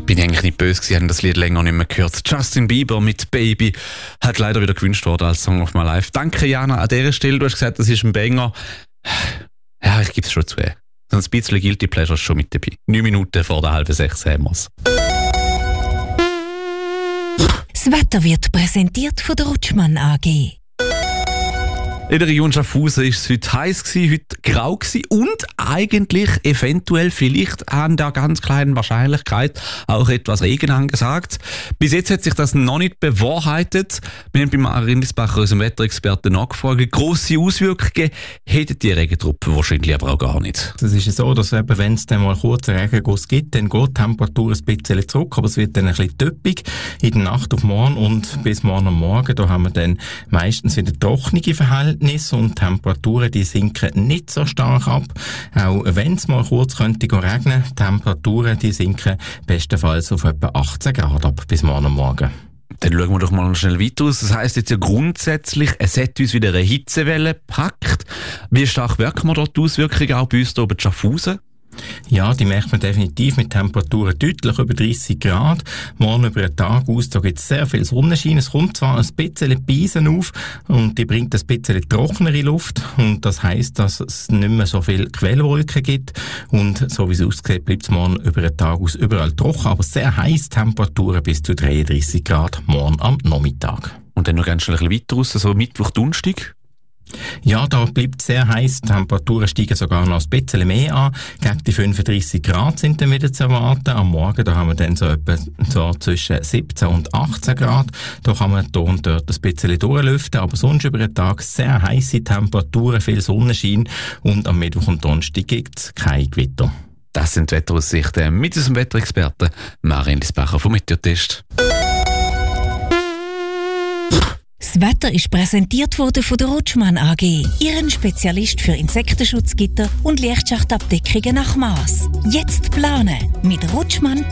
Bin ich eigentlich nicht böse gewesen, habe das Lied länger nicht mehr gehört. Justin Bieber mit Baby hat leider wieder gewünscht worden als Song of My Life. Danke, Jana, an dieser Stelle. Du hast gesagt, das ist ein Banger. Ja, ich gebe es schon zu. So ein bisschen Guilty Pleasure ist schon mit dabei. 9 Minuten vor der 5:30 haben wir es. Das Wetter wird präsentiert von der Rutschmann AG. In der Region Schaffhausen war es heute heiß, heute grau und eigentlich eventuell vielleicht an der ganz kleinen Wahrscheinlichkeit auch etwas Regen angesagt. Bis jetzt hat sich das noch nicht bewahrheitet. Wir haben bei Marin Lisbacher, unserem Wetterexperten, nachgefragt. Grosse Auswirkungen hätten die Regentropfen wahrscheinlich aber auch gar nicht. Es ist so, dass wenn es dann mal kurzen Regenguss gibt, dann geht die Temperatur ein bisschen zurück, aber es wird dann ein bisschen töppig in der Nacht auf morgen und bis morgen am Morgen. Da haben wir dann meistens wieder trockene Verhältnisse und Temperaturen, die sinken nicht so stark ab. Auch wenn es mal kurz könnte regnen, Temperaturen, die sinken bestenfalls auf etwa 18 Grad ab bis morgen am Morgen. Dann schauen wir doch mal schnell weiter aus. Das heisst jetzt ja grundsätzlich, es hat uns wieder eine Hitzewelle gepackt. Wie stark merken wir dort die Auswirkungen auch bei uns hier oben in Schaffhausen? Ja, die merkt man definitiv mit Temperaturen deutlich über 30 Grad. Morgen über den Tag aus, da gibt es sehr viel Sonnenschein. Es kommt zwar ein bisschen Beisen auf und die bringt ein bisschen trockenere Luft. Und das heisst, dass es nicht mehr so viel Quellwolken gibt. Und so wie es aussieht, bleibt es morgen über den Tag aus überall trocken, aber sehr heiß, Temperaturen bis zu 33 Grad morgen am Nachmittag. Und dann noch ganz schnell ein bisschen weiter raus, so Mittwoch, Donnerstag. Ja, da bleibt sehr heiß. Die Temperaturen steigen sogar noch ein bisschen mehr an. Gegen die 35 Grad sind dann wieder zu erwarten. Am Morgen, da haben wir dann so etwa so zwischen 17 und 18 Grad. Da kann man hier und dort ein bisschen durchlüften. Aber sonst über den Tag sehr heiße Temperaturen, viel Sonnenschein. Und am Mittwoch und Donnerstag gibt es kein Gewitter. Das sind die Wetteraussichten mit unserem Wetterexperten Marin Lisbacher vom Meteortest. Das Wetter ist präsentiert worden von der Rutschmann AG, Ihren Spezialist für Insektenschutzgitter und Lichtschachtabdeckungen nach Maß. Jetzt planen mit Rutschmann